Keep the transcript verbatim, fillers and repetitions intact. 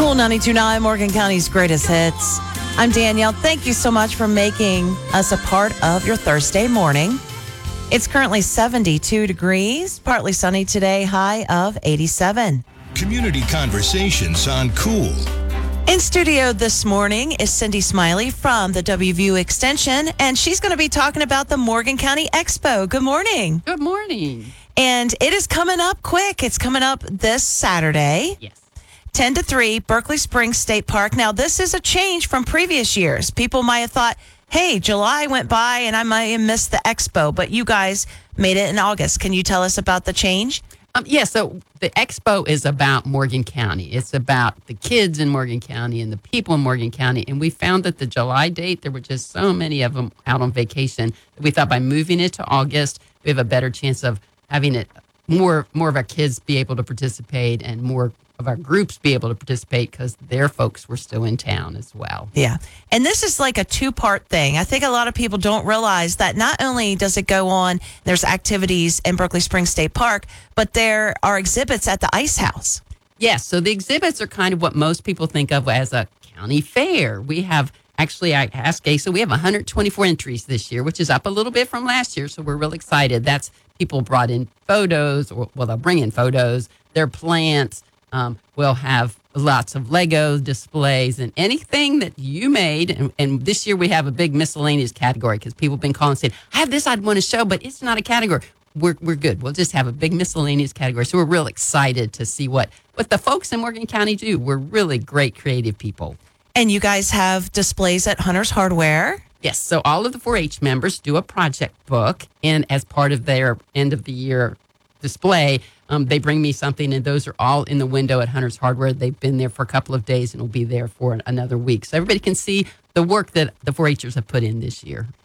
Cool ninety-two point nine, Morgan County's greatest hits. I'm Danielle. Thank you so much for making us a part of your Thursday morning. It's currently seventy-two degrees, partly sunny today, high of eighty-seven. Community conversations on Cool. In studio this morning is Cindy Smiley from the W V U Extension, and she's going to be talking about the Morgan County Expo. Good morning. Good morning. And it is coming up quick. It's coming up this Saturday. Yes. ten to three, Berkeley Springs State Park. Now, this is a change from previous years. People might have thought, hey, July went by and I might have missed the expo, but you guys made it in August. Can you tell us about the change? Um, yeah, so the expo is about Morgan County. It's about the kids in Morgan County and the people in Morgan County. And we found that the July date, there were just so many of them out on vacation that we thought by moving it to August, we have a better chance of having it more more of our kids be able to participate and more of our groups be able to participate because their folks were still in town as well. Yeah. And this is like a two-part thing. I think a lot of people don't realize that not only does it go on, there's activities in Berkeley Springs State Park, but there are exhibits at the Ice House. Yes, so the exhibits are kind of what most people think of as a county fair. We have, actually, I asked Asa, we have one hundred twenty-four entries this year, which is up a little bit from last year, so we're real excited. That's people brought in photos, or well, they'll bring in photos, their plants. Um, we'll have lots of Lego displays and anything that you made. And, and this year we have a big miscellaneous category because people have been calling and saying, I have this I'd want to show, but it's not a category. We're we're good. We'll just have a big miscellaneous category. So we're real excited to see what, what the folks in Morgan County do. We're really great creative people. And you guys have displays at Hunter's Hardware. Yes, so all of the four H members do a project book, and as part of their end of the year display, um, they bring me something, and those are all in the window at Hunter's Hardware. They've been there for a couple of days and will be there for another week. So everybody can see the work that the four H'ers have put in this year.